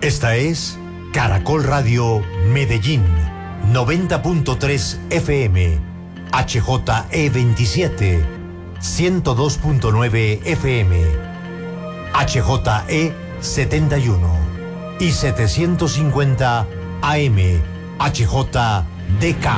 Esta es Caracol Radio Medellín, 90.3 FM, HJE27, 102.9 FM, HJE71 y 750 AM, HJDK.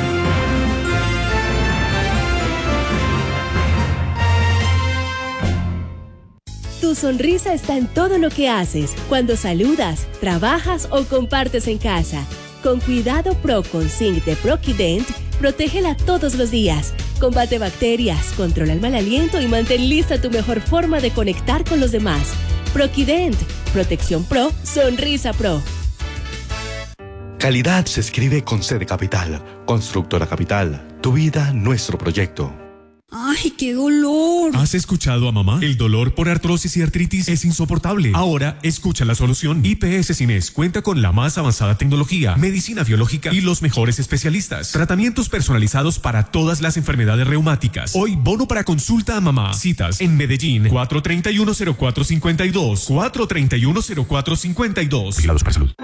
Tu sonrisa está en todo lo que haces, cuando saludas, trabajas o compartes en casa. Con Cuidado Pro con Zinc de Proquident, protégela todos los días. Combate bacterias, controla el mal aliento y mantén lista tu mejor forma de conectar con los demás. Proquident, protección pro, sonrisa pro. Calidad se escribe con C de Capital. Constructora Capital, tu vida, nuestro proyecto. ¡Ay, qué dolor! ¿Has escuchado a mamá? El dolor por artrosis y artritis es insoportable. Ahora, escucha la solución. IPS Cines cuenta con la más avanzada tecnología, medicina biológica y los mejores especialistas. Tratamientos personalizados para todas las enfermedades reumáticas. Hoy, bono para consulta a mamá. Citas en Medellín, 431-0452. 431-0452. Vigilados para salud.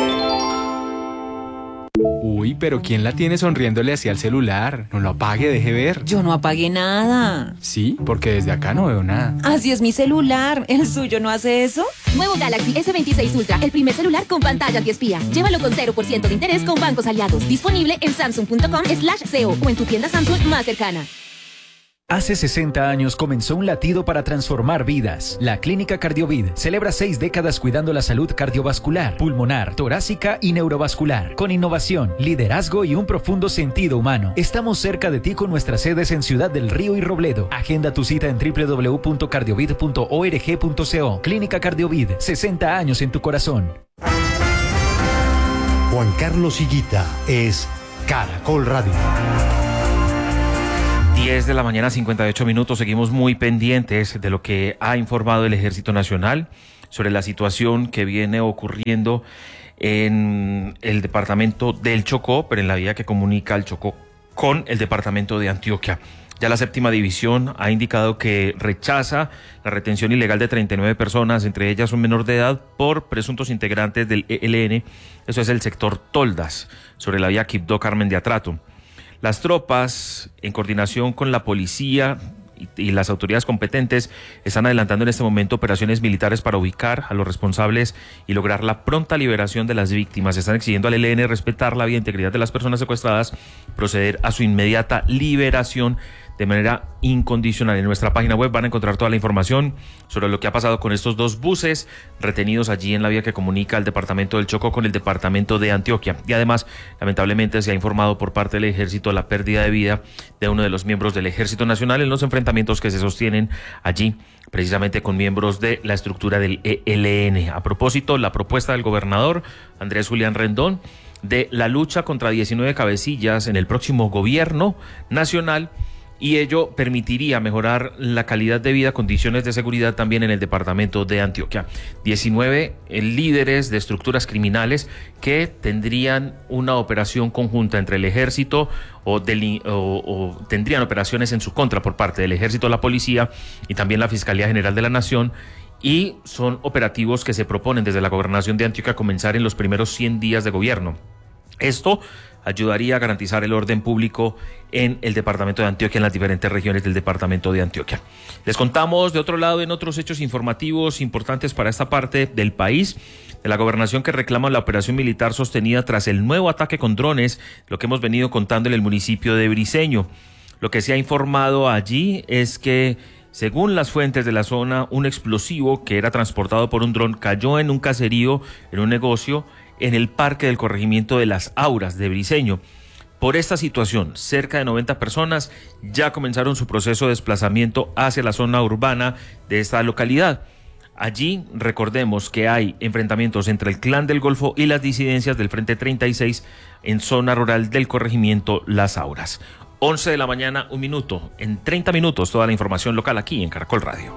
Uy, pero ¿quién la tiene sonriéndole hacia el celular? No lo apague, deje ver. Yo no apagué nada. Sí, porque desde acá no veo nada. Así es mi celular. ¿El suyo no hace eso? Nuevo Galaxy S26 Ultra, el primer celular con pantalla antiespía. Llévalo con 0% de interés con bancos aliados. Disponible en samsung.com/co o en tu tienda Samsung más cercana. Hace 60 años comenzó un latido para transformar vidas. La Clínica Cardiovid celebra 6 décadas cuidando la salud cardiovascular, pulmonar, torácica y neurovascular. Con innovación, liderazgo y un profundo sentido humano. Estamos cerca de ti con nuestras sedes en Ciudad del Río y Robledo. Agenda tu cita en www.cardiovid.org.co. Clínica Cardiovid, 60 años en tu corazón. Juan Carlos Higuita es Caracol Radio. 10 de la mañana, 58 minutos. Seguimos muy pendientes de lo que ha informado el Ejército Nacional sobre la situación que viene ocurriendo en el departamento del Chocó, pero en la vía que comunica el Chocó con el departamento de Antioquia. Ya la séptima división ha indicado que rechaza la retención ilegal de 39 personas, entre ellas un menor de edad, por presuntos integrantes del ELN. Eso es el sector Toldas, sobre la vía Quibdó Carmen de Atrato. Las tropas, en coordinación con la policía y las autoridades competentes, están adelantando en este momento operaciones militares para ubicar a los responsables y lograr la pronta liberación de las víctimas. Están exigiendo al ELN respetar la vida e integridad de las personas secuestradas, proceder a su inmediata liberación de manera incondicional. En nuestra página web van a encontrar toda la información sobre lo que ha pasado con estos dos buses retenidos allí en la vía que comunica el departamento del Chocó con el departamento de Antioquia. Y además, lamentablemente, se ha informado por parte del ejército la pérdida de vida de uno de los miembros del Ejército Nacional en los enfrentamientos que se sostienen allí, precisamente con miembros de la estructura del ELN. A propósito, la propuesta del gobernador Andrés Julián Rendón de la lucha contra 19 cabecillas en el próximo gobierno nacional, y ello permitiría mejorar la calidad de vida, condiciones de seguridad también en el departamento de Antioquia. 19 líderes de estructuras criminales que tendrían una operación conjunta entre el ejército o tendrían operaciones en su contra por parte del ejército, la policía y también la Fiscalía General de la Nación, y son operativos que se proponen desde la gobernación de Antioquia comenzar en los primeros 100 días de gobierno. Esto ayudaría a garantizar el orden público en el departamento de Antioquia, en las diferentes regiones del departamento de Antioquia. Les contamos de otro lado en otros hechos informativos importantes para esta parte del país, de la gobernación, que reclama la operación militar sostenida tras el nuevo ataque con drones, lo que hemos venido contando en el municipio de Briceño. Lo que se ha informado allí es que, según las fuentes de la zona, un explosivo que era transportado por un dron cayó en un caserío, en un negocio, en el parque del corregimiento de Las Auras de Briceño. Por esta situación, cerca de 90 personas ya comenzaron su proceso de desplazamiento hacia la zona urbana de esta localidad. Allí, recordemos que hay enfrentamientos entre el Clan del Golfo y las disidencias del Frente 36 en zona rural del corregimiento Las Auras. 11 de la mañana, 1 minuto. En 30 minutos, toda la información local aquí en Caracol Radio.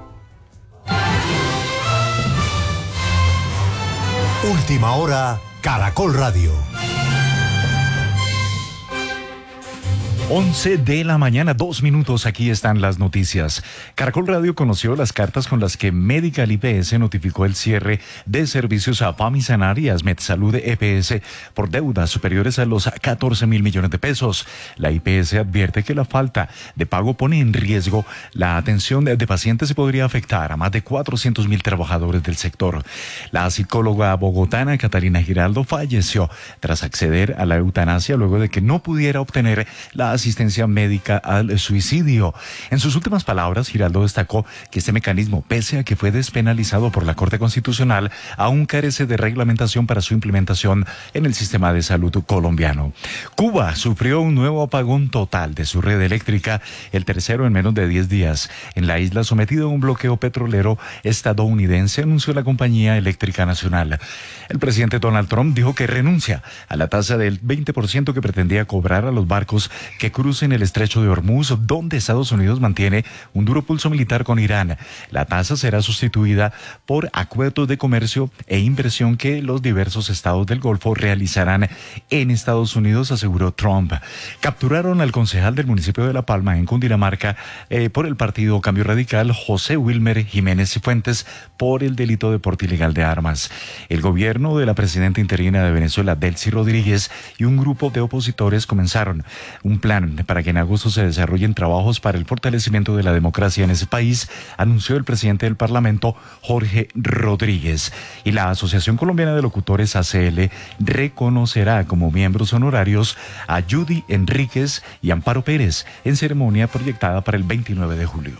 Última hora, Caracol Radio. 11 de la mañana, 2 minutos, aquí están las noticias. Caracol Radio conoció las cartas con las que Medical IPS notificó el cierre de servicios a Famisanar y Asmedsalud EPS por deudas superiores a los 14.000 millones de pesos. La IPS advierte que la falta de pago pone en riesgo la atención de pacientes y podría afectar a más de 400.000 trabajadores del sector. La psicóloga bogotana Catalina Giraldo falleció tras acceder a la eutanasia luego de que no pudiera obtener la asistencia médica al suicidio. En sus últimas palabras, Giraldo destacó que este mecanismo, pese a que fue despenalizado por la Corte Constitucional, aún carece de reglamentación para su implementación en el sistema de salud colombiano. Cuba sufrió un nuevo apagón total de su red eléctrica, el tercero en menos de 10 días. En la isla, sometido a un bloqueo petrolero estadounidense, anunció la compañía eléctrica nacional. El presidente Donald Trump dijo que renuncia a la tasa del 20% que pretendía cobrar a los barcos que crucen el estrecho de Hormuz, donde Estados Unidos mantiene un duro pulso militar con Irán. La tasa será sustituida por acuerdos de comercio e inversión que los diversos estados del Golfo realizarán en Estados Unidos, aseguró Trump. Capturaron al concejal del municipio de La Palma, en Cundinamarca, por el partido Cambio Radical, José Wilmer Jiménez Cifuentes, por el delito de porte ilegal de armas. El gobierno de la presidenta interina de Venezuela, Delcy Rodríguez, y un grupo de opositores comenzaron un plan para que en agosto se desarrollen trabajos para el fortalecimiento de la democracia en ese país, anunció el presidente del Parlamento, Jorge Rodríguez. Y la Asociación Colombiana de Locutores, ACL, reconocerá como miembros honorarios a Judy Enríquez y Amparo Pérez en ceremonia proyectada para el 29 de julio.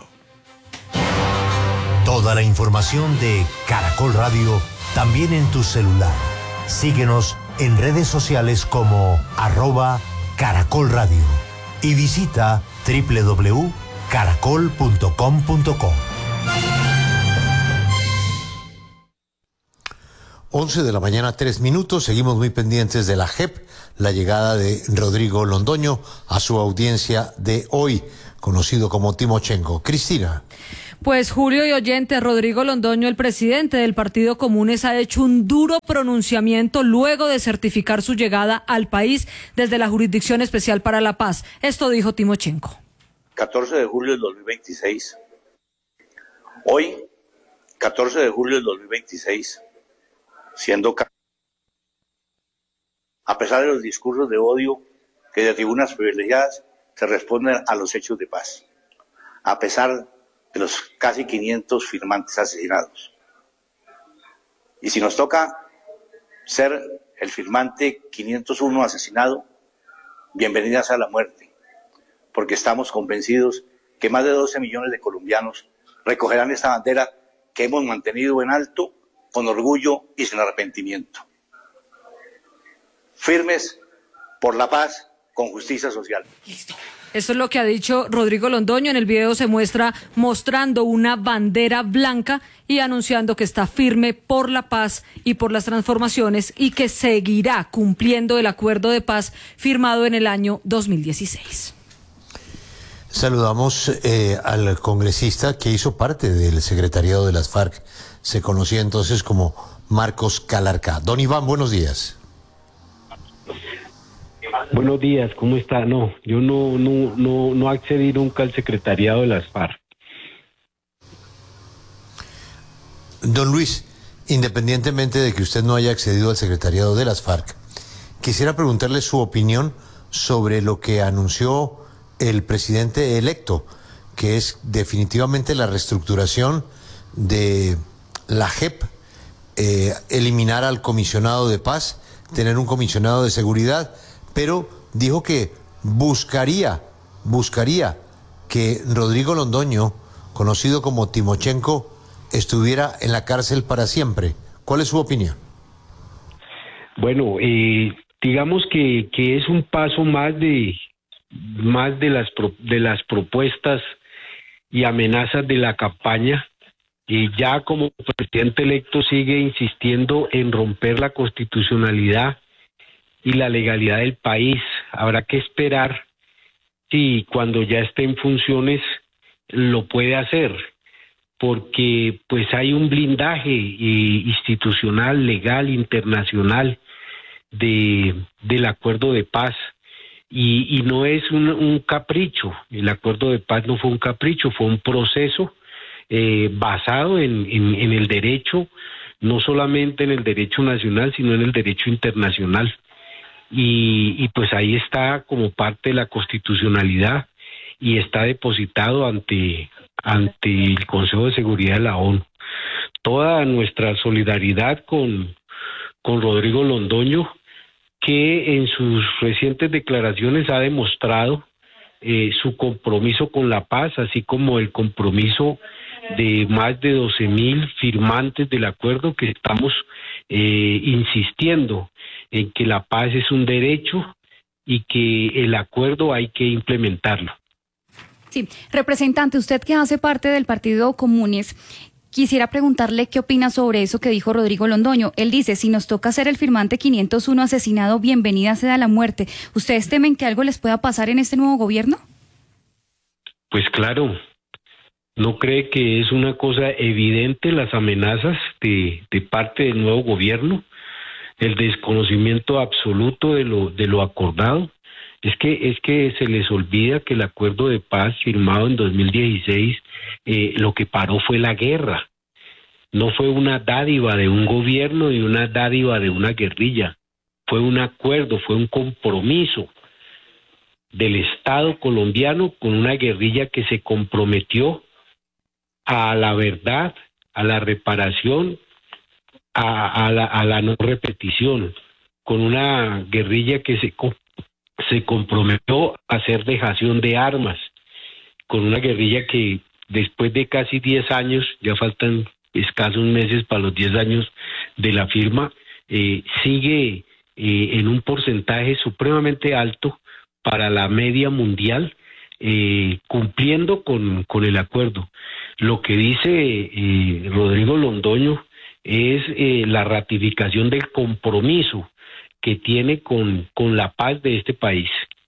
Toda la información de Caracol Radio también en tu celular. Síguenos en redes sociales como @Caracol Radio y visita www.caracol.com.co. 11 de la mañana, 3 minutos. Seguimos muy pendientes de la JEP, la llegada de Rodrigo Londoño a su audiencia de hoy, conocido como Timochenko. Cristina. Pues Julio y oyentes, Rodrigo Londoño, el presidente del Partido Comunes, ha hecho un duro pronunciamiento luego de certificar su llegada al país desde la Jurisdicción Especial para la Paz. Esto dijo Timochenko. 14 de julio del 2026. Hoy, 14 de julio del 2026, a pesar de los discursos de odio que de tribunas privilegiadas se responden a los hechos de paz, a pesar de los casi 500 firmantes asesinados. Y si nos toca ser el firmante 501 asesinado, bienvenida sea la muerte, porque estamos convencidos que más de 12 millones de colombianos recogerán esta bandera que hemos mantenido en alto, con orgullo y sin arrepentimiento. Firmes por la paz con justicia social. Listo. Esto es lo que ha dicho Rodrigo Londoño. En el video se muestra mostrando una bandera blanca y anunciando que está firme por la paz y por las transformaciones y que seguirá cumpliendo el acuerdo de paz firmado en el año 2016. Saludamos al congresista que hizo parte del secretariado de las FARC. Se conocía entonces como Marcos Calarcá. Don Iván, buenos días. Buenos días, ¿cómo está? No, yo no accedí nunca al secretariado de las FARC. Don Luis, independientemente de que usted no haya accedido al secretariado de las FARC, quisiera preguntarle su opinión sobre lo que anunció el presidente electo, que es definitivamente la reestructuración de la JEP, eliminar al comisionado de paz, tener un comisionado de seguridad, pero dijo que buscaría que Rodrigo Londoño, conocido como Timochenko, estuviera en la cárcel para siempre. ¿Cuál es su opinión? Bueno, digamos que es un paso más de las propuestas y amenazas de la campaña, y ya como presidente electo sigue insistiendo en romper la constitucionalidad y la legalidad del país. Habrá que esperar si cuando ya esté en funciones lo puede hacer, porque pues hay un blindaje institucional, legal, internacional del acuerdo de paz, y no es un capricho. El acuerdo de paz no fue un capricho, fue un proceso basado en el derecho, no solamente en el derecho nacional, sino en el derecho internacional. Y pues ahí está como parte de la constitucionalidad y está depositado ante el Consejo de Seguridad de la ONU. Toda nuestra solidaridad con Rodrigo Londoño, que en sus recientes declaraciones ha demostrado su compromiso con la paz, así como el compromiso de más de 12,000 firmantes del acuerdo, que estamos insistiendo en que la paz es un derecho y que el acuerdo hay que implementarlo. Sí, representante, usted que hace parte del Partido Comunes, quisiera preguntarle qué opina sobre eso que dijo Rodrigo Londoño. Él dice, si nos toca ser el firmante 501 asesinado, bienvenida sea la muerte. ¿Ustedes temen que algo les pueda pasar en este nuevo gobierno? Pues claro, ¿no cree que es una cosa evidente las amenazas de parte del nuevo gobierno? El desconocimiento absoluto de lo acordado. Es que se les olvida que el acuerdo de paz firmado en 2016 lo que paró fue la guerra. No fue una dádiva de un gobierno ni una dádiva de una guerrilla. Fue un acuerdo, fue un compromiso del Estado colombiano con una guerrilla que se comprometió a la verdad, a la reparación, a la no repetición, con una guerrilla que se comprometió a hacer dejación de armas, con una guerrilla que después de casi 10 años, ya faltan escasos meses para los 10 años de la firma, sigue en un porcentaje supremamente alto para la media mundial, cumpliendo con el acuerdo. Lo que dice Rodrigo Londoño es la ratificación del compromiso que tiene con la paz de este país.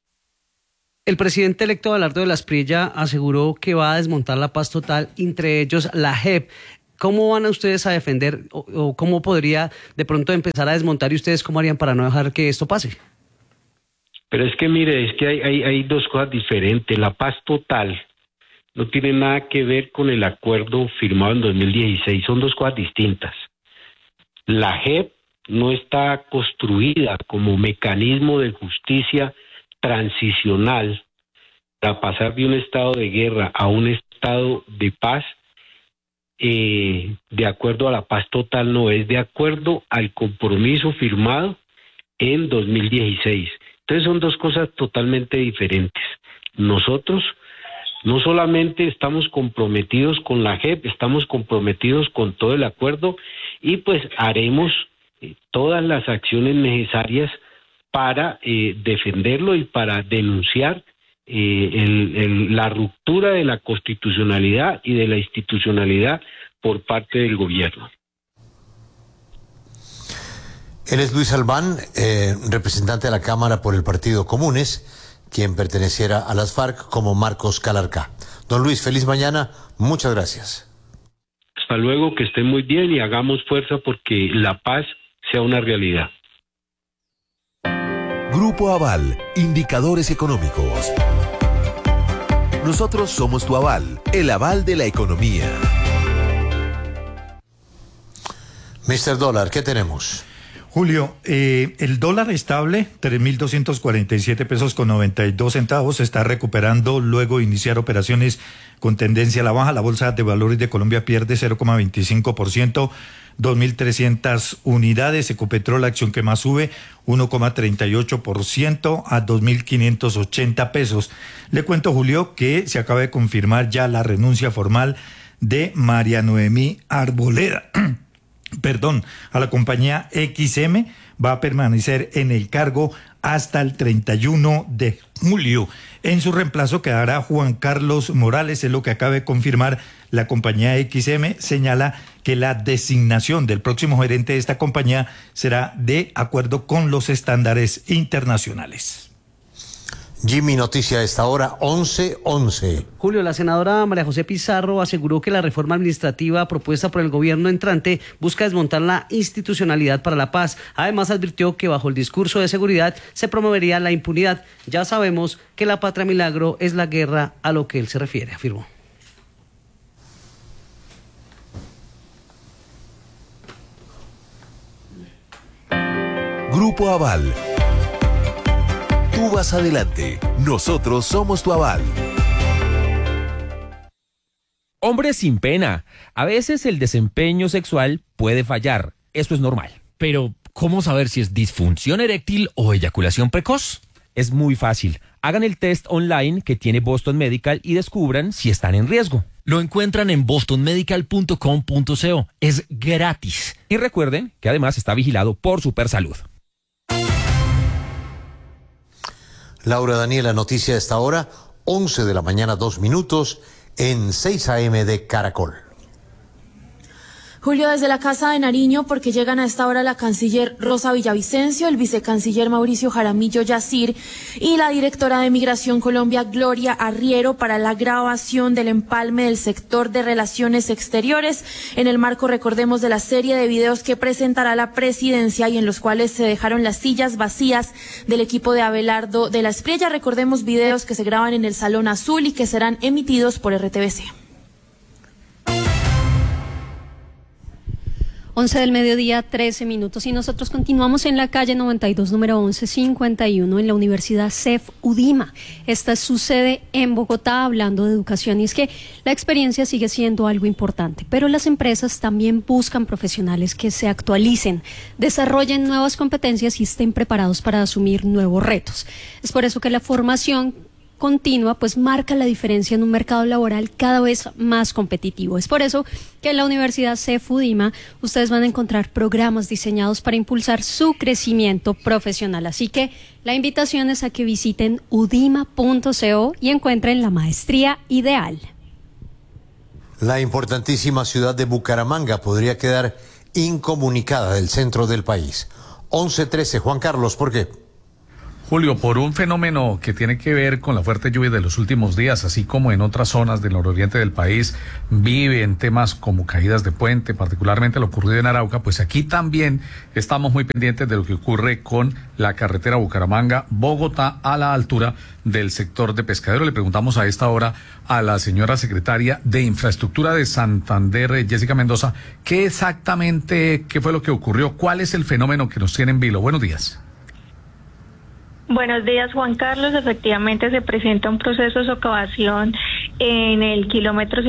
El presidente electo Abelardo de la Espriella aseguró que va a desmontar la paz total, entre ellos la JEP. ¿Cómo van a ustedes a defender o cómo podría de pronto empezar a desmontar y ustedes cómo harían para no dejar que esto pase? Pero es que mire, es que hay dos cosas diferentes. La paz total no tiene nada que ver con el acuerdo firmado en 2016, son dos cosas distintas. La JEP no está construida como mecanismo de justicia transicional para pasar de un estado de guerra a un estado de paz, de acuerdo a la paz total, no, es de acuerdo al compromiso firmado en 2016. Entonces son dos cosas totalmente diferentes. Nosotros no solamente estamos comprometidos con la JEP, estamos comprometidos con todo el acuerdo y pues haremos todas las acciones necesarias para defenderlo y para denunciar la ruptura de la constitucionalidad y de la institucionalidad por parte del gobierno. Él es Luis Albán, representante de la Cámara por el Partido Comunes, quien perteneciera a las FARC como Marcos Calarcá. Don Luis, feliz mañana, muchas gracias. Hasta luego, que estén muy bien y hagamos fuerza porque la paz sea una realidad. Grupo Aval, indicadores económicos. Nosotros somos tu aval, el aval de la economía. Mr. Dólar, ¿qué tenemos? Julio, el dólar estable, 3.247 pesos con 92 centavos, se está recuperando luego de iniciar operaciones con tendencia a la baja. La Bolsa de Valores de Colombia pierde 0,25%, 2.300 unidades. Ecopetrol, la acción que más sube, 1,38% a 2.580 pesos. Le cuento, Julio, que se acaba de confirmar ya la renuncia formal de María Noemí Arboleda. A la compañía XM, va a permanecer en el cargo hasta el 31 de julio. En su reemplazo quedará Juan Carlos Morales, es lo que acaba de confirmar la compañía XM. Señala que la designación del próximo gerente de esta compañía será de acuerdo con los estándares internacionales. Jimmy, noticia a esta hora, 11:11. Julio, la senadora María José Pizarro aseguró que la reforma administrativa propuesta por el gobierno entrante busca desmontar la institucionalidad para la paz. Además, advirtió que bajo el discurso de seguridad se promovería la impunidad. Ya sabemos que la patria milagro es la guerra a lo que él se refiere, afirmó. Grupo Aval. Tú vas adelante. Nosotros somos tu aval. Hombres sin pena. A veces el desempeño sexual puede fallar. Eso es normal. Pero, ¿cómo saber si es disfunción eréctil o eyaculación precoz? Es muy fácil. Hagan el test online que tiene Boston Medical y descubran si están en riesgo. Lo encuentran en bostonmedical.com.co. Es gratis. Y recuerden que además está vigilado por Supersalud. Laura Daniela, noticia a esta hora, 11 de la mañana, 2 minutos, en 6 AM de Caracol. Julio, desde la Casa de Nariño, porque llegan a esta hora la canciller Rosa Villavicencio, el vicecanciller Mauricio Jaramillo Yacir y la directora de Migración Colombia, Gloria Arriero, para la grabación del empalme del sector de Relaciones Exteriores, en el marco, recordemos, de la serie de videos que presentará la presidencia y en los cuales se dejaron las sillas vacías del equipo de Abelardo de la Espriella. Recordemos, videos que se graban en el Salón Azul y que serán emitidos por RTBC. 11 del mediodía, 13 minutos. Y nosotros continuamos en la calle 92, número 1151, en la Universidad CEF UDIMA. Esta es su sede en Bogotá, hablando de educación. Y es que la experiencia sigue siendo algo importante, pero las empresas también buscan profesionales que se actualicen, desarrollen nuevas competencias y estén preparados para asumir nuevos retos. Es por eso que la formación continua pues marca la diferencia en un mercado laboral cada vez más competitivo. Es por eso que en la Universidad CEF UDIMA ustedes van a encontrar programas diseñados para impulsar su crecimiento profesional. Así que la invitación es a que visiten udima.co y encuentren la maestría ideal. La importantísima ciudad de Bucaramanga podría quedar incomunicada del centro del país. 11:13, Juan Carlos, ¿por qué? Julio, por un fenómeno que tiene que ver con la fuerte lluvia de los últimos días, así como en otras zonas del nororiente del país viven temas como caídas de puente, particularmente lo ocurrido en Arauca, pues aquí también estamos muy pendientes de lo que ocurre con la carretera Bucaramanga-Bogotá a la altura del sector de Pescadero. Le preguntamos a esta hora a la señora secretaria de Infraestructura de Santander, Jessica Mendoza, qué fue lo que ocurrió, cuál es el fenómeno que nos tiene en vilo. Buenos días. Buenos días, Juan Carlos. Efectivamente se presenta un proceso de socavación en el kilómetro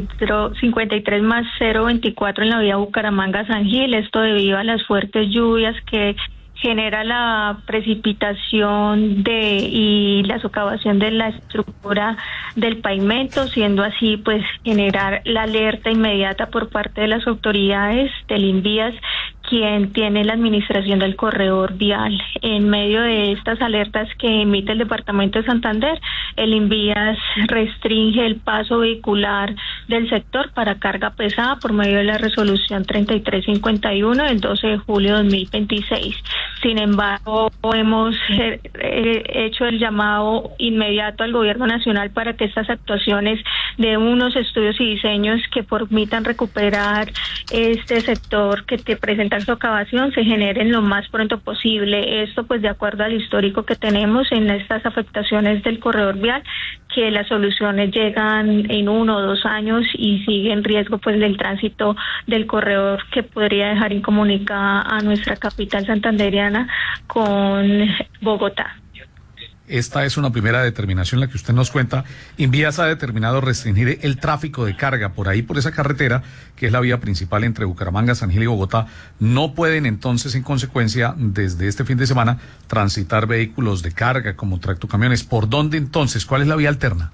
53 más 024 en la vía Bucaramanga-San Gil. Esto debido a las fuertes lluvias que genera la precipitación y la socavación de la estructura del pavimento, siendo así pues generar la alerta inmediata por parte de las autoridades del INVÍAS, quien tiene la administración del corredor vial. En medio de estas alertas que emite el Departamento de Santander, el INVÍAS restringe el paso vehicular del sector para carga pesada por medio de la resolución 3351 del 12 de julio de 2026. Sin embargo, hemos hecho el llamado inmediato al Gobierno Nacional para que estas actuaciones de unos estudios y diseños que permitan recuperar este sector que te presenta socavación se generen lo más pronto posible. Esto pues de acuerdo al histórico que tenemos en estas afectaciones del corredor vial, que las soluciones llegan en 1 o 2 años y sigue en riesgo pues del tránsito del corredor, que podría dejar incomunicada a nuestra capital santandereana con Bogotá. Esta es una primera determinación la que usted nos cuenta. INVÍAS ha determinado restringir el tráfico de carga por ahí, por esa carretera, que es la vía principal entre Bucaramanga, San Gil y Bogotá. No pueden entonces, en consecuencia, desde este fin de semana, transitar vehículos de carga como tractocamiones. ¿Por dónde entonces? ¿Cuál es la vía alterna?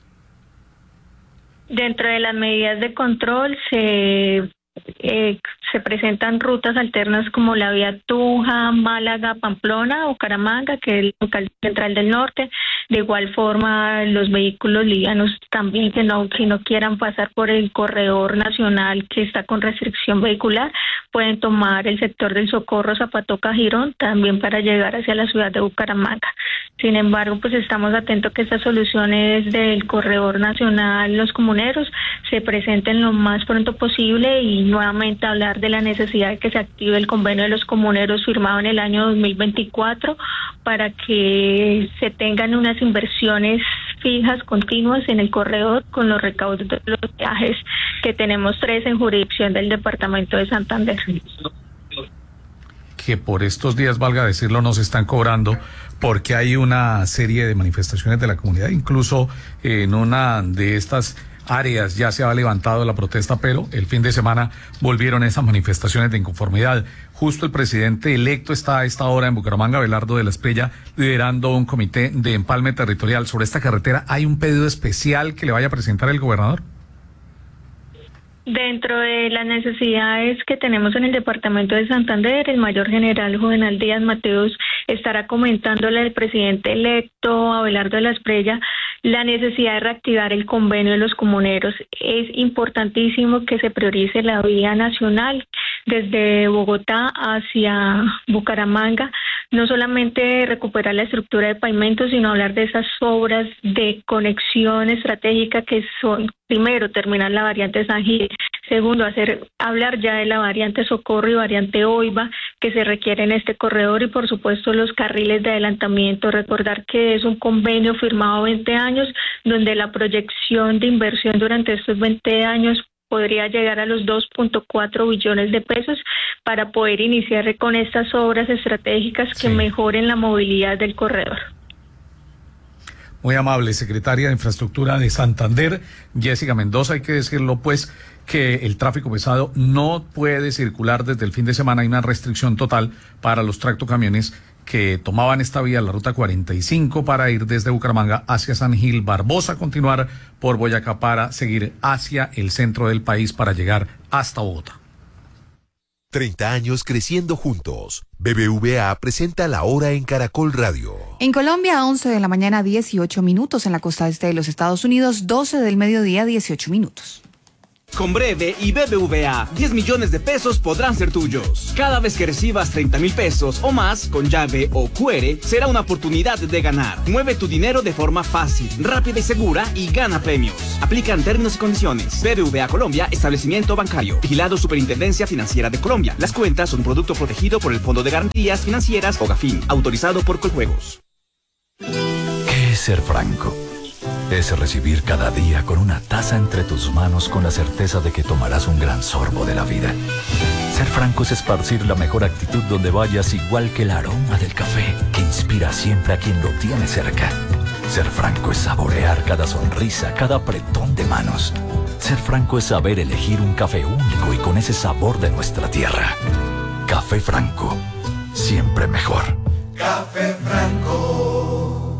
Dentro de las medidas de control se presentan rutas alternas como la vía Tunja, Málaga, Pamplona, Bucaramanga, que es el local central del norte, De igual forma, los vehículos livianos también que no quieran pasar por el corredor nacional que está con restricción vehicular, pueden tomar el sector del Socorro, Zapatoca, Girón, también para llegar hacia la ciudad de Bucaramanga. Sin embargo, pues estamos atentos que estas soluciones del corredor nacional, los comuneros, se presenten lo más pronto posible y nuevamente hablar de la necesidad de que se active el convenio de los comuneros firmado en el año 2024 para que se tengan unas inversiones fijas, continuas en el corredor con los recaudos de los viajes, que tenemos 3 en jurisdicción del departamento de Santander. Que por estos días, valga decirlo, no se están cobrando porque hay una serie de manifestaciones de la comunidad, incluso en una de estas áreas ya se ha levantado la protesta, pero el fin de semana volvieron esas manifestaciones de inconformidad. Justo el presidente electo está a esta hora en Bucaramanga, Abelardo de la Espriella, liderando un comité de empalme territorial sobre esta carretera. ¿Hay un pedido especial que le vaya a presentar el gobernador? Dentro de las necesidades que tenemos en el departamento de Santander, el mayor general Juvenal Díaz Mateos estará comentándole al presidente electo Abelardo de la Espriella la necesidad de reactivar el convenio de los comuneros. Es importantísimo que se priorice la vía nacional desde Bogotá hacia Bucaramanga, no solamente recuperar la estructura de pavimento, sino hablar de esas obras de conexión estratégica que son, primero, terminar la variante San Gil, segundo, hablar ya de la variante Socorro y variante Oiva que se requiere en este corredor y, por supuesto, los carriles de adelantamiento. Recordar que es un convenio firmado 20 años, donde la proyección de inversión durante estos 20 años podría llegar a los 2.4 billones de pesos para poder iniciar con estas obras estratégicas que mejoren la movilidad del corredor. Muy amable, secretaria de Infraestructura de Santander, Jessica Mendoza. Hay que decirlo, pues, que el tráfico pesado no puede circular desde el fin de semana. Hay una restricción total para los tractocamiones que tomaban esta vía, la ruta 45, para ir desde Bucaramanga hacia San Gil, Barbosa, continuar por Boyacá para seguir hacia el centro del país para llegar hasta Bogotá. 30 años creciendo juntos. BBVA presenta La Hora en Caracol Radio. En Colombia, 11 de la mañana, 18 minutos. En la costa este de los Estados Unidos, 12 del mediodía, 18 minutos. Con Breve y BBVA, 10 millones de pesos podrán ser tuyos. Cada vez que recibas 30,000 pesos o más con llave o QR, será una oportunidad de ganar. Mueve tu dinero de forma fácil, rápida y segura y gana premios. Aplican términos y condiciones. BBVA Colombia, establecimiento bancario. Vigilado Superintendencia Financiera de Colombia. Las cuentas son un producto protegido por el Fondo de Garantías Financieras o GAFIN, autorizado por Coljuegos. ¿Qué es ser franco? Es recibir cada día con una taza entre tus manos con la certeza de que tomarás un gran sorbo de la vida. Ser franco es esparcir la mejor actitud donde vayas, igual que el aroma del café que inspira siempre a quien lo tiene cerca. Ser franco es saborear cada sonrisa, cada apretón de manos. Ser franco es saber elegir un café único y con ese sabor de nuestra tierra. Café Franco, siempre mejor. Café Franco.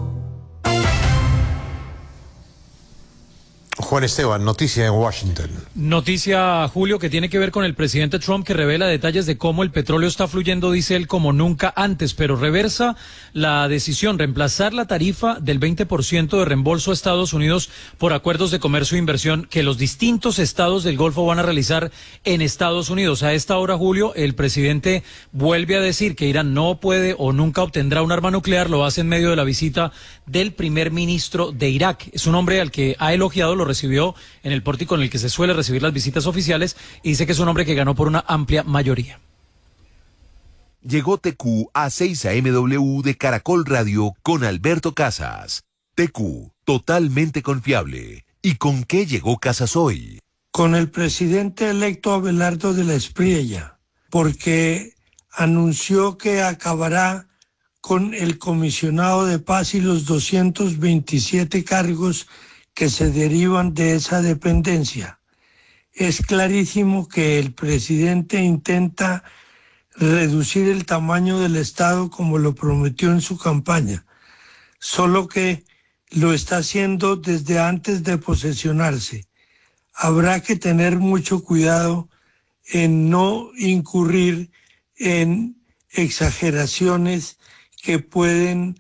Juan Esteban, noticia en Washington. Noticia, Julio, que tiene que ver con el presidente Trump, que revela detalles de cómo el petróleo está fluyendo, dice él, como nunca antes, pero reversa la decisión, reemplazar la tarifa del 20% de reembolso a Estados Unidos por acuerdos de comercio e inversión que los distintos estados del Golfo van a realizar en Estados Unidos. A esta hora, Julio, el presidente vuelve a decir que Irán no puede o nunca obtendrá un arma nuclear. Lo hace en medio de la visita del primer ministro de Irak. Es un hombre al que ha elogiado, lo recibió en el pórtico en el que se suele recibir las visitas oficiales y dice que es un hombre que ganó por una amplia mayoría. Llegó TQ a 6 AMW de Caracol Radio con Alberto Casas. TQ, totalmente confiable. ¿Y con qué llegó Casas hoy? Con el presidente electo Abelardo de la Espriella, porque anunció que acabará con el comisionado de paz y los 227 cargos que se derivan de esa dependencia. Es clarísimo que el presidente intenta reducir el tamaño del Estado como lo prometió en su campaña, solo que lo está haciendo desde antes de posesionarse. Habrá que tener mucho cuidado en no incurrir en exageraciones que pueden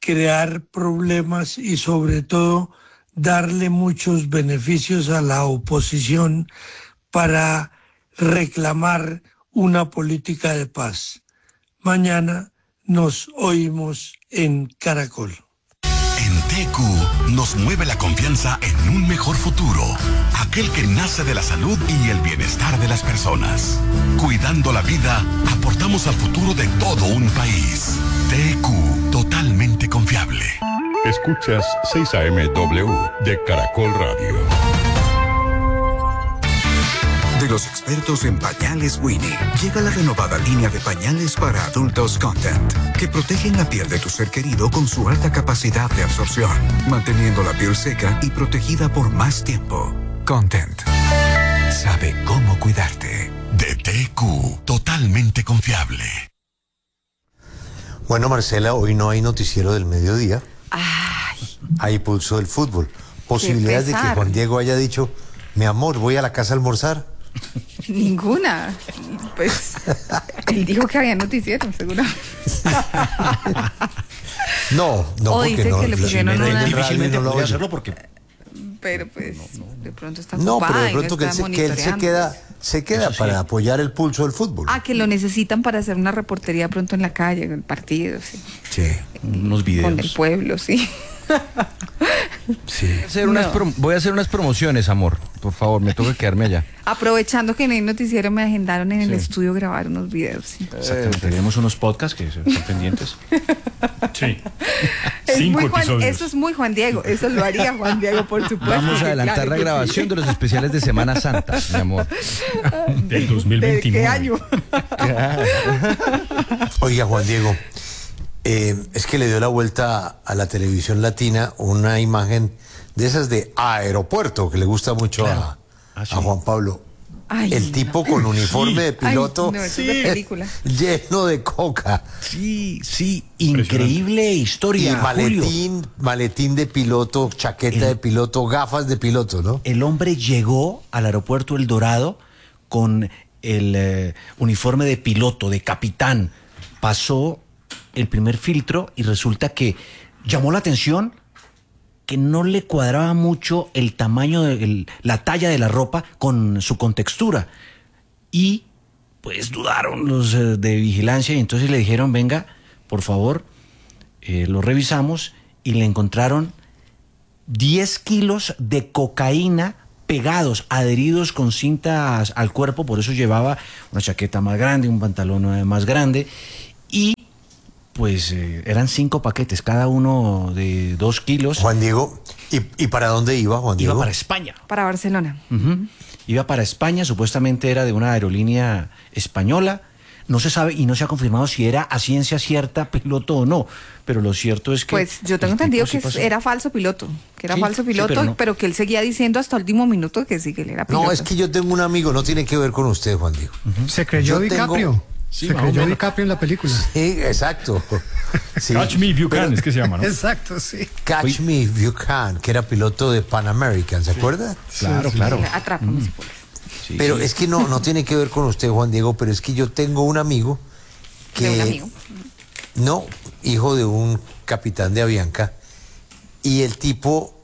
crear problemas y sobre todo darle muchos beneficios a la oposición para reclamar una política de paz. Mañana nos oímos en Caracol. En TQ nos mueve la confianza en un mejor futuro, aquel que nace de la salud y el bienestar de las personas. Cuidando la vida, aportamos al futuro de todo un país. TQ, totalmente confiable. Escuchas 6am de Caracol Radio. De los expertos en pañales Winnie, llega la renovada línea de pañales para adultos Content, que protegen la piel de tu ser querido con su alta capacidad de absorción, manteniendo la piel seca y protegida por más tiempo. Content sabe cómo cuidarte. De TQ, totalmente confiable. Bueno, Marcela, hoy no hay noticiero del mediodía. Hay pulso del fútbol. Posibilidades de que Juan Diego haya dicho, mi amor, voy a la casa a almorzar. Ninguna. Pues él dijo que había noticiero, seguro. No, porque no. Que le pusieron difícilmente podría hacerlo porque. Pero pues de pronto está ocupado. No, pero de pronto que él se queda para apoyar el pulso del fútbol. Que lo necesitan para hacer una reportería pronto en la calle, en el partido, sí. Sí, unos videos. Con el pueblo, sí. Sí. Voy a hacer unas promociones, amor. Por favor, me toca quedarme allá. Aprovechando que no hay noticiero, me agendaron en el estudio grabar unos videos. Sí. Exactamente. Tenemos unos podcasts que están pendientes. Sí. Eso es muy Juan Diego. Eso lo haría Juan Diego, por supuesto. Vamos a adelantar la grabación de los especiales de Semana Santa, mi amor. Del 2021. ¿De qué año? Oiga, Juan Diego. Es que le dio la vuelta a la televisión latina una imagen de esas de aeropuerto que le gusta mucho a Juan Pablo. El tipo con uniforme de piloto lleno de coca. Sí, increíble historia. Y maletín de piloto, chaqueta de piloto, gafas de piloto, ¿no? El hombre llegó al aeropuerto El Dorado con el uniforme de piloto, de capitán. Pasó el primer filtro y resulta que llamó la atención que no le cuadraba mucho el tamaño, la talla de la ropa con su contextura. Y pues dudaron los de vigilancia y entonces le dijeron, venga, por favor, lo revisamos y le encontraron 10 kilos de cocaína pegados, adheridos con cintas al cuerpo, por eso llevaba una chaqueta más grande, un pantalón más grande y pues eran 5 paquetes, cada uno de 2 kilos. Juan Diego, ¿y para dónde iba, Juan Diego? Iba para España. Para Barcelona. Iba para España, supuestamente era de una aerolínea española. No se sabe y no se ha confirmado si era a ciencia cierta piloto o no, pero lo cierto es que... Pues yo tengo entendido que era falso piloto, pero que él seguía diciendo hasta el último minuto que sí, que él era piloto. No, es que yo tengo un amigo, no tiene que ver con usted, Juan Diego. Se creyó DiCaprio. Sí, se creyó DiCaprio en la película. Sí, exacto. Sí. Catch Me If You Can, es que se llama, ¿no? Exacto, sí. Catch Me If You Can, que era piloto de Pan American, ¿se acuerda? Claro, claro. Atrápame si puedes. Pero es que no tiene que ver con usted, Juan Diego, pero es que yo tengo un amigo que... ¿De un amigo? No, hijo de un capitán de Avianca, y el tipo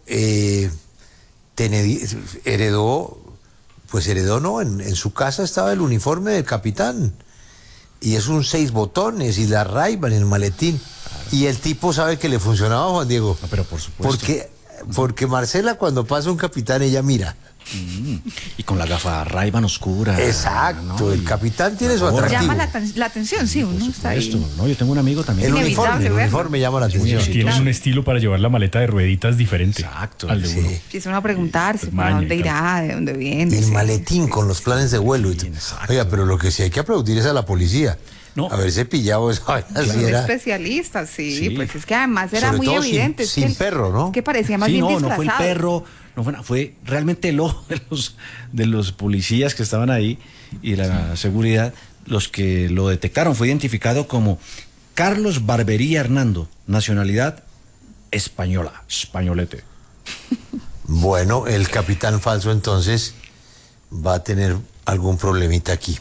heredó, ¿no? En su casa estaba el uniforme del capitán, y es un 6 botones, y la Ray-Ban en el maletín, y el tipo sabe que le funcionaba, Juan Diego. No, pero por supuesto. Porque Marcela, cuando pasa un capitán, ella mira. Y con la gafa Ray-Ban oscura. Exacto, ¿no? El capitán tiene su atractivo. Llama la atención, sí, uno está ahí. No, yo tengo un amigo también. El uniforme llama la atención. Sí, tienen un estilo para llevar la maleta de rueditas diferente. Exacto. Al de uno. Empieza uno a preguntarse para dónde irá, de dónde viene. El maletín con los planes de vuelo. Oiga, pero lo que sí hay que aplaudir es a la policía. No. Haberse pillado esa vaina. Son especialistas, sí, pues es que además era muy evidente. Sin perro, ¿no? Que parecía más bien disfrazado. No fue el perro, fue realmente el ojo de los policías que estaban ahí y la seguridad los que lo detectaron. Fue identificado como Carlos Barbería Hernando, nacionalidad española, españolete. Bueno, el capitán falso entonces va a tener algún problemita aquí.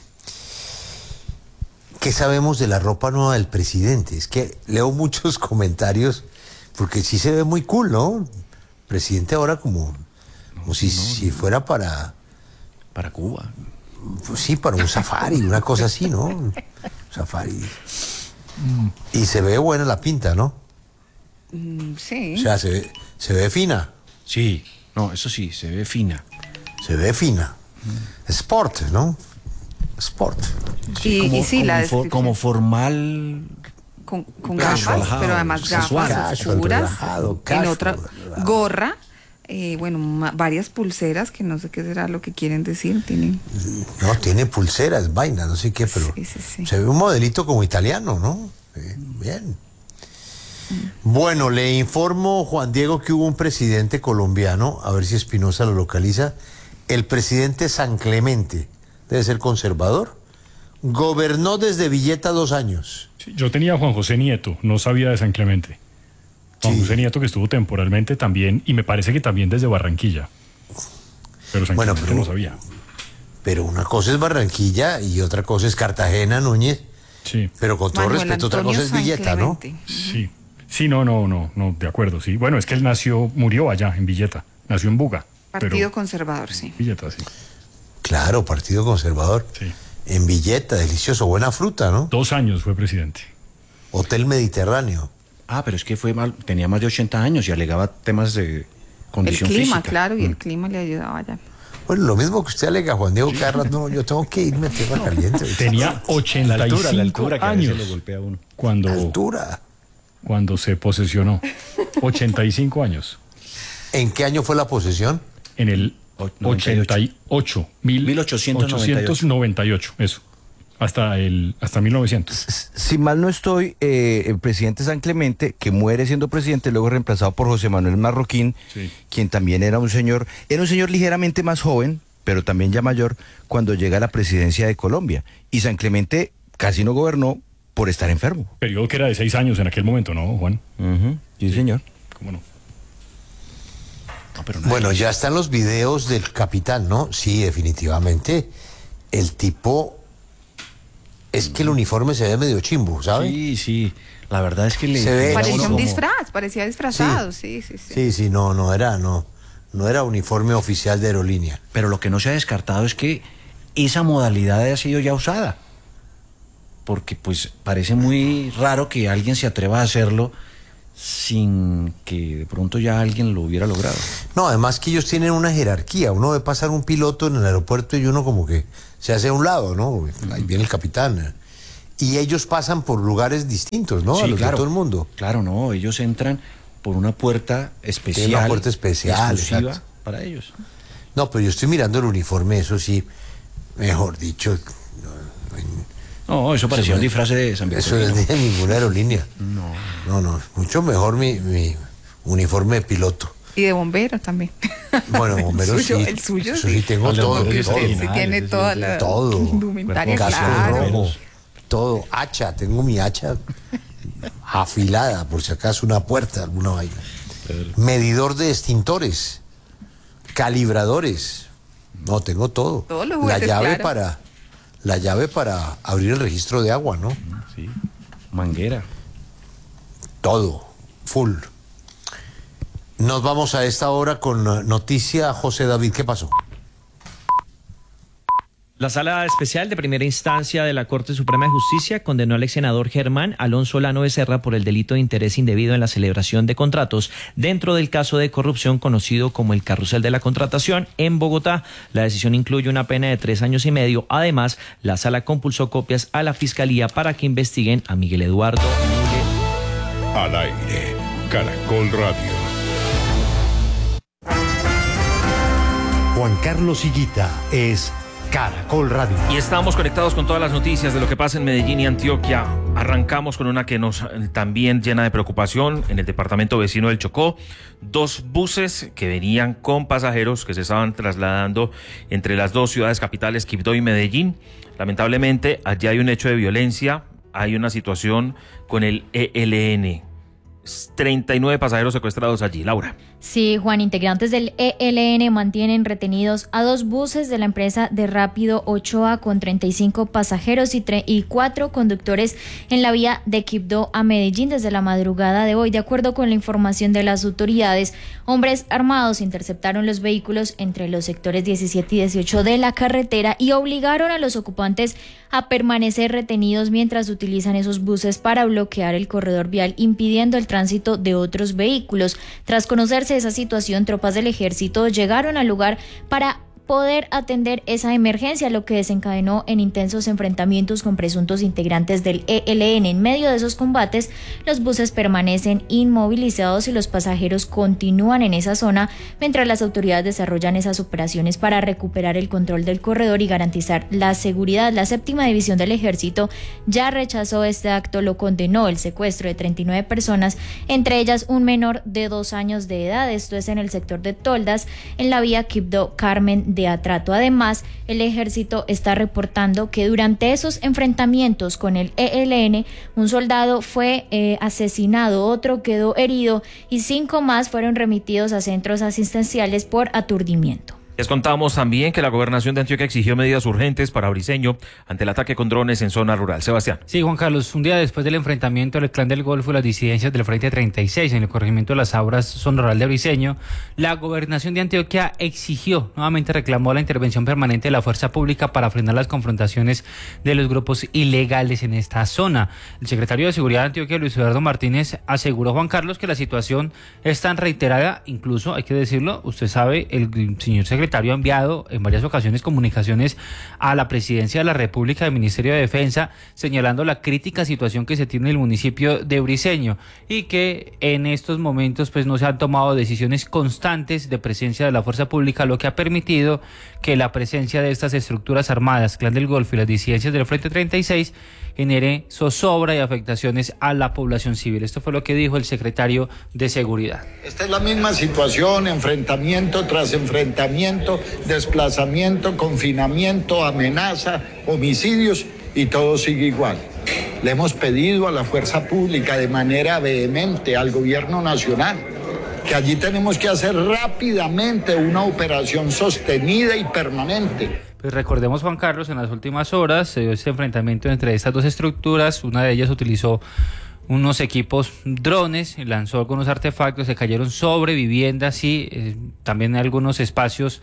¿Qué sabemos de la ropa nueva del presidente? Es que leo muchos comentarios Porque sí se ve muy cool, ¿no? Presidente ahora como si fuera para Cuba. Pues sí, para un safari, una cosa así, ¿no? Un safari. Y se ve buena la pinta, ¿no? Sí. O sea, se ve fina. Sí, no, eso sí, se ve fina. Se ve fina. Sport, ¿no? Sport. Y sí, la descripción. Como formal. Con Casual, gafas, relajado, pero además casual. gafas Casual, oscuras. relajado, En otra relajado. gorra. Varias pulseras que no sé qué será lo que quieren decir. Tienen. No, tiene pulseras, vaina, no sé qué, pero Sí. se ve un modelito como italiano, ¿no? Bien. Bueno, le informo, Juan Diego, que hubo un presidente colombiano, a ver si Espinosa lo localiza, el presidente San Clemente, debe ser conservador, gobernó desde Villeta 2 años. Sí, yo tenía a Juan José Nieto, no sabía de San Clemente. Juan José Nieto, que estuvo temporalmente también, y me parece que también desde Barranquilla. Pero San Clemente no sabía. Pero una cosa es Barranquilla y otra cosa es Cartagena, Núñez. Sí. Pero con todo Manuel respeto, otra Antonio cosa es San Villeta, ¿no? Clemente. Sí. Sí, no, de acuerdo, sí. Bueno, es que él murió allá, en Villeta. Nació en Buga. Partido conservador, sí. Villeta, sí. Claro, Partido Conservador. Sí. En Villeta, delicioso, buena fruta, ¿no? 2 años fue presidente. Hotel Mediterráneo. Ah, pero es que tenía más de 80 años y alegaba temas de condición El clima, física. claro, y el clima le ayudaba allá. Bueno, lo mismo que usted alega, Juan Diego Carras, no, yo tengo que irme a tierra caliente. Tenía 85 la altura que a veces años le golpea a uno. cuando se posesionó. 85 años. ¿En qué año fue la posesión? En el 88. 1898, eso. Hasta 1900. Si mal no estoy, el presidente San Clemente, que muere siendo presidente, luego reemplazado por José Manuel Marroquín, quien también era un señor ligeramente más joven, pero también ya mayor, cuando llega a la presidencia de Colombia. Y San Clemente casi no gobernó por estar enfermo. Periodo que era de 6 años en aquel momento, ¿no, Juan? Sí, señor. ¿Cómo no? Bueno, ya están los videos del capitán, ¿no? Sí, definitivamente. El tipo... Es que el uniforme se ve medio chimbo, ¿sabes? Sí. La verdad es que parecía un disfraz, parecía disfrazado, sí. Sí, no era uniforme oficial de aerolínea. Pero lo que no se ha descartado es que esa modalidad ha sido ya usada. Porque pues parece muy raro que alguien se atreva a hacerlo sin que de pronto ya alguien lo hubiera logrado. No, además que ellos tienen una jerarquía. Uno ve pasar un piloto en el aeropuerto y uno como que se hace a un lado, ¿no? Ahí viene el capitán. Y ellos pasan por lugares distintos, ¿no? Sí, a los claro, de todo el mundo. Claro, no, ellos entran por una puerta especial. Tiene una puerta especial, exclusiva exacto. para ellos. No, pero yo estoy mirando el uniforme, eso sí, mejor dicho. No, eso parecía un disfraz de San Victorino. Eso no es de ninguna aerolínea. No, mucho mejor mi uniforme de piloto. Y de bombero también. Bueno, bombero el suyo, sí. El suyo eso sí, tengo todo. Sí, tiene toda la indumentaria, casco claro. rojo, todo. Hacha, tengo mi hacha afilada, por si acaso una puerta, alguna vaina. Medidor de extintores, calibradores. No, tengo todo. Todos los juguetes, la llave para abrir el registro de agua, ¿no? Sí. Manguera. Todo, full. Nos vamos a esta hora con noticia. José David, ¿qué pasó? La Sala Especial de Primera Instancia de la Corte Suprema de Justicia condenó al ex senador Germán Alonso Lano Becerra por el delito de interés indebido en la celebración de contratos dentro del caso de corrupción conocido como el Carrusel de la Contratación en Bogotá. La decisión incluye una pena de 3 años y medio. Además, la Sala compulsó copias a la Fiscalía para que investiguen a Miguel Eduardo Mule. Al aire, Caracol Radio. Juan Carlos Higuita es Caracol Radio. Y estamos conectados con todas las noticias de lo que pasa en Medellín y Antioquia. Arrancamos con una que nos también llena de preocupación en el departamento vecino del Chocó. 2 buses que venían con pasajeros que se estaban trasladando entre las 2 ciudades capitales, Quibdó y Medellín. Lamentablemente, allí hay un hecho de violencia, hay una situación con el ELN. 39 pasajeros secuestrados allí. Laura. Sí, Juan, integrantes del ELN mantienen retenidos a 2 buses de la empresa de Rápido Ochoa con 35 pasajeros y 4 conductores en la vía de Quibdó a Medellín desde la madrugada de hoy. De acuerdo con la información de las autoridades, hombres armados interceptaron los vehículos entre los sectores 17 y 18 de la carretera y obligaron a los ocupantes a permanecer retenidos mientras utilizan esos buses para bloquear el corredor vial, impidiendo el tránsito de otros vehículos. Tras conocerse esa situación, tropas del ejército llegaron al lugar para poder atender esa emergencia, lo que desencadenó en intensos enfrentamientos con presuntos integrantes del ELN. En medio de esos combates, los buses permanecen inmovilizados y los pasajeros continúan en esa zona mientras las autoridades desarrollan esas operaciones para recuperar el control del corredor y garantizar la seguridad. La 7ª División del Ejército ya rechazó este acto, lo condenó el secuestro de 39 personas, entre ellas un menor de 2 años de edad. Esto es en el sector de Toldas, en la vía Quibdó-Carmen de Atrato. Además, el ejército está reportando que durante esos enfrentamientos con el ELN, un soldado fue asesinado, otro quedó herido y 5 más fueron remitidos a centros asistenciales por aturdimiento. Les contamos también que la gobernación de Antioquia exigió medidas urgentes para Briceño ante el ataque con drones en zona rural. Sebastián. Sí, Juan Carlos, un día después del enfrentamiento del Clan del Golfo y las disidencias del Frente 36 en el corregimiento de las Auras, zona rural de Briceño, la gobernación de Antioquia nuevamente reclamó la intervención permanente de la fuerza pública para frenar las confrontaciones de los grupos ilegales en esta zona. El secretario de Seguridad de Antioquia, Luis Eduardo Martínez, aseguró, Juan Carlos, que la situación es tan reiterada, incluso, hay que decirlo, usted sabe, el señor secretario ha enviado en varias ocasiones comunicaciones a la Presidencia de la República, del Ministerio de Defensa, señalando la crítica situación que se tiene en el municipio de Briceño y que en estos momentos pues no se han tomado decisiones constantes de presencia de la fuerza pública, lo que ha permitido que la presencia de estas estructuras armadas, Clan del Golfo y las disidencias del Frente 36 genere zozobra y afectaciones a la población civil. Esto fue lo que dijo el secretario de Seguridad. Esta es la misma situación, enfrentamiento tras enfrentamiento, desplazamiento, confinamiento, amenaza, homicidios y todo sigue igual. Le hemos pedido a la fuerza pública de manera vehemente al gobierno nacional que allí tenemos que hacer rápidamente una operación sostenida y permanente. Pues recordemos, Juan Carlos, en las últimas horas se dio este enfrentamiento entre estas dos estructuras. Una de ellas utilizó unos equipos drones, lanzó algunos artefactos, se cayeron sobre viviendas y también algunos espacios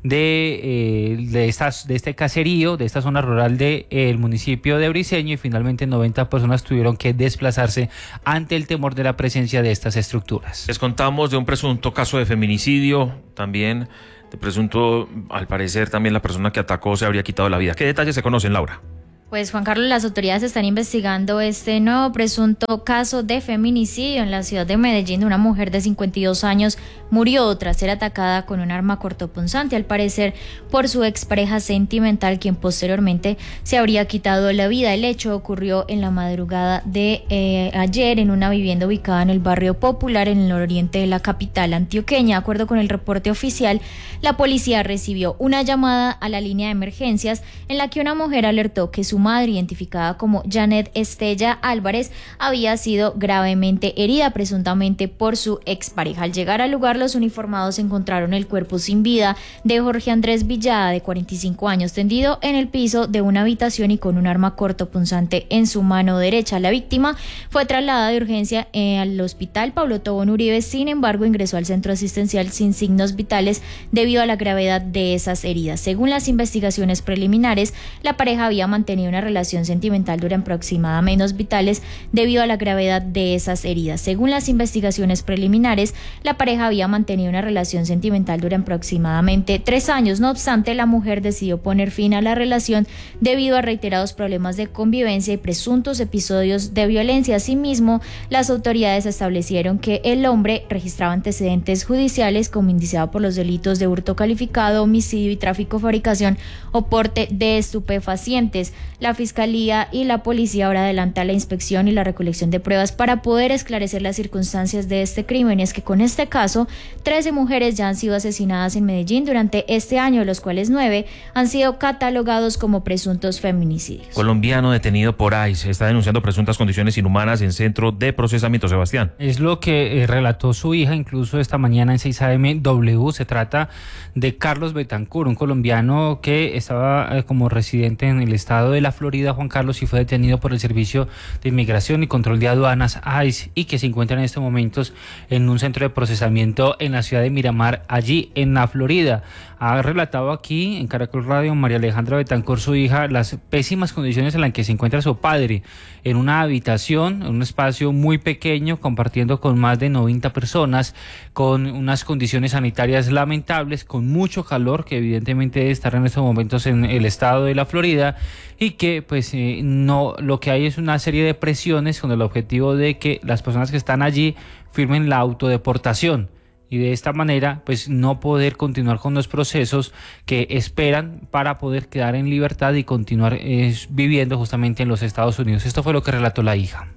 de este caserío, de esta zona rural del municipio de Briceño, y finalmente 90 personas tuvieron que desplazarse ante el temor de la presencia de estas estructuras. Les contamos de un presunto caso de feminicidio, también de presunto, al parecer también la persona que atacó se habría quitado la vida. ¿Qué detalles se conocen, Laura? Pues Juan Carlos, las autoridades están investigando este nuevo presunto caso de feminicidio en la ciudad de Medellín. Una mujer de 52 años murió tras ser atacada con un arma cortopunzante, al parecer por su expareja sentimental, quien posteriormente se habría quitado la vida. El hecho ocurrió en la madrugada de ayer en una vivienda ubicada en el barrio Popular, en el nororiente de la capital antioqueña. De acuerdo con el reporte oficial, la policía recibió una llamada a la línea de emergencias en la que una mujer alertó que su madre, identificada como Janet Estella Álvarez, había sido gravemente herida, presuntamente por su expareja. Al llegar al lugar, los uniformados encontraron el cuerpo sin vida de Jorge Andrés Villada, de 45 años, tendido en el piso de una habitación y con un arma cortopunzante en su mano derecha. La víctima fue trasladada de urgencia al hospital Pablo Tobón Uribe, sin embargo, ingresó al centro asistencial sin signos vitales debido a la gravedad de esas heridas. Según las investigaciones preliminares, la pareja había mantenido una relación sentimental durante aproximadamente vitales debido a la gravedad de esas heridas. Según las investigaciones preliminares, la pareja había mantenido una relación sentimental durante aproximadamente 3 años. No obstante, la mujer decidió poner fin a la relación debido a reiterados problemas de convivencia y presuntos episodios de violencia. Asimismo, las autoridades establecieron que el hombre registraba antecedentes judiciales como indiciado por los delitos de hurto calificado, homicidio y tráfico, fabricación o porte de estupefacientes. La Fiscalía y la Policía ahora adelantan la inspección y la recolección de pruebas para poder esclarecer las circunstancias de este crimen. Y es que con este caso, 13 mujeres ya han sido asesinadas en Medellín durante este año, de los cuales 9 han sido catalogados como presuntos feminicidios. Colombiano detenido por ICE está denunciando presuntas condiciones inhumanas en centro de procesamiento. Sebastián. Es lo que relató su hija incluso esta mañana en 6am. Se trata de Carlos Betancur, un colombiano que estaba como residente en el estado de la Florida, Juan Carlos, y fue detenido por el Servicio de Inmigración y Control de Aduanas, ICE, y que se encuentra en estos momentos en un centro de procesamiento en la ciudad de Miramar, allí en la Florida. Ha relatado aquí en Caracol Radio María Alejandra Betancur, su hija, las pésimas condiciones en las que se encuentra su padre, en una habitación, en un espacio muy pequeño, compartiendo con más de 90 personas, con unas condiciones sanitarias lamentables, con mucho calor, que evidentemente debe estar en estos momentos en el estado de la Florida, y que pues no, lo que hay es una serie de presiones con el objetivo de que las personas que están allí firmen la autodeportación, y de esta manera pues no poder continuar con los procesos que esperan para poder quedar en libertad y continuar viviendo justamente en los Estados Unidos. Esto fue lo que relató la hija.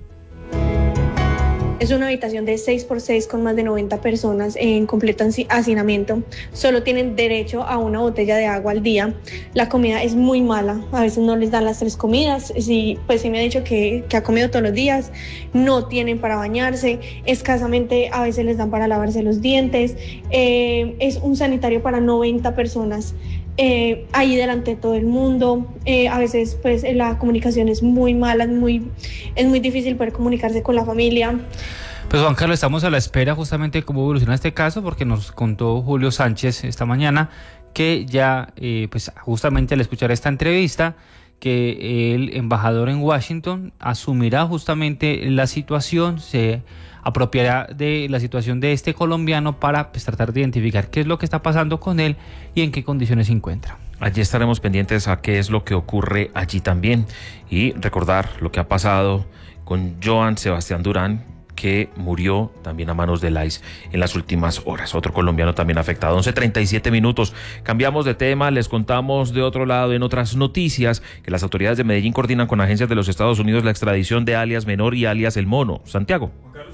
Es una habitación de 6x6 con más de 90 personas en completo hacinamiento. Solo tienen derecho a una botella de agua al día. La comida es muy mala. A veces no les dan las 3 comidas. Sí me ha dicho que ha comido todos los días. No tienen para bañarse. Escasamente a veces les dan para lavarse los dientes. Es un sanitario para 90 personas. Ahí delante de todo el mundo. A veces pues la comunicación es muy mala, es muy difícil poder comunicarse con la familia. Pues Juan Carlos, estamos a la espera justamente de cómo evoluciona este caso, porque nos contó Julio Sánchez esta mañana que ya pues justamente al escuchar esta entrevista, que el embajador en Washington asumirá justamente la situación, se apropiará de la situación de este colombiano para pues tratar de identificar qué es lo que está pasando con él y en qué condiciones se encuentra. Allí estaremos pendientes a qué es lo que ocurre allí también y recordar lo que ha pasado con Joan Sebastián Durán, que murió también a manos del ICE en las últimas horas. Otro colombiano también afectado. 11:37 minutos. Cambiamos de tema. Les contamos de otro lado, en otras noticias, que las autoridades de Medellín coordinan con agencias de los Estados Unidos la extradición de alias Menor y alias El Mono. Santiago.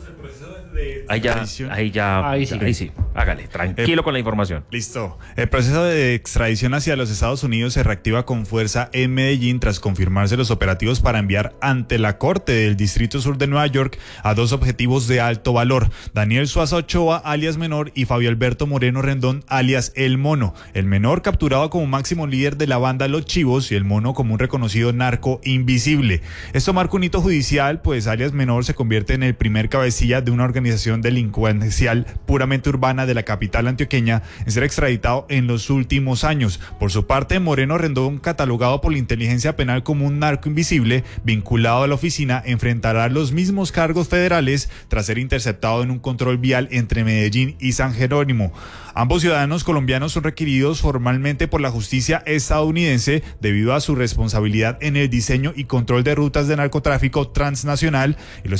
Ahí sí. Hágale, tranquilo con la información. Listo. El proceso de extradición hacia los Estados Unidos se reactiva con fuerza en Medellín tras confirmarse los operativos para enviar ante la Corte del Distrito Sur de Nueva York a 2 objetivos de alto valor: Daniel Suaza Ochoa, alias Menor, y Fabio Alberto Moreno Rendón, alias El Mono. El Menor capturado como máximo líder de la banda Los Chivos y El Mono como un reconocido narco invisible. Esto marca un hito judicial, pues alias Menor se convierte en el primer cabecilla de una organización delincuencial puramente urbana de la capital antioqueña en ser extraditado en los últimos años. Por su parte, Moreno Rendón, catalogado por la inteligencia penal como un narco invisible vinculado a la oficina, enfrentará los mismos cargos federales tras ser interceptado en un control vial entre Medellín y San Jerónimo. Ambos ciudadanos colombianos son requeridos formalmente por la justicia estadounidense debido a su responsabilidad en el diseño y control de rutas de narcotráfico transnacional y los